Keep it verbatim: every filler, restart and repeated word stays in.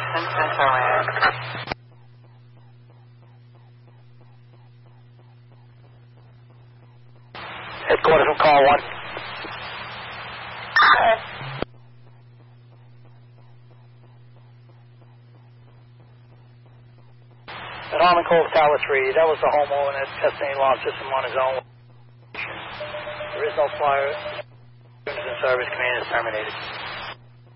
Vincent terminated. Headquarters from call one. At Harmon Cove Tower three, that was the homeowner testing the alarm system on his own. There is no fire. Units in service, command is terminated.